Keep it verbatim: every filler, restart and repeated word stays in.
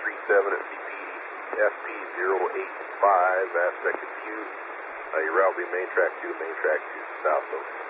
three seven at B P F P zero eight five, aspect of Q. Uh, your route will be main track two, main track two, south of